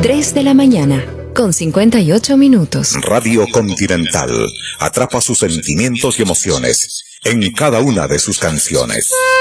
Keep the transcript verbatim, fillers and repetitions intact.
tres de la mañana, con cincuenta y ocho minutos. Radio Continental atrapa sus sentimientos y emociones en cada una de sus canciones.